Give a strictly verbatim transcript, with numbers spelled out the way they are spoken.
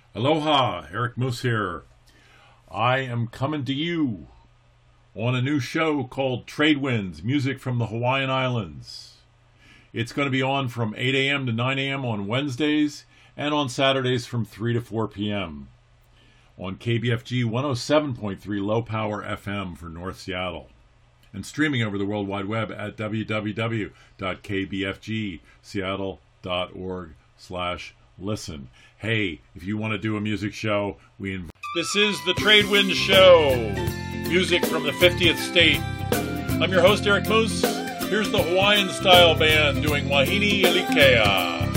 Aloha, Eric Moose here. I am coming to you on a new show called Trade Winds, Music from the Hawaiian Islands. It's going to be on from eight a.m. to nine a.m. on Wednesdays and on Saturdays from three to four p.m. on K B F G one oh seven point three Low Power F M for North Seattle, and streaming over the World Wide Web at w w w dot k b f g seattle dot org slash listen. Hey, if you want to do a music show, we invite. This is the Trade Wind Show, music from the fiftieth state. I'm your host, Eric Moose. Here's the Hawaiian style band doing Wahine Ilikea.